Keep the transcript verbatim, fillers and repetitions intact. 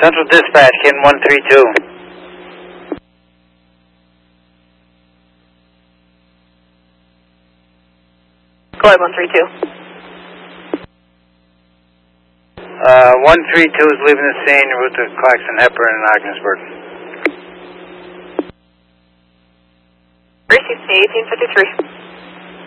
Central Dispatch, Kin one three two. Go ahead, one three two. Uh, one three two is leaving the scene, route to Claxon, Hepburn, and Ogdensburg. eighteen fifty-three.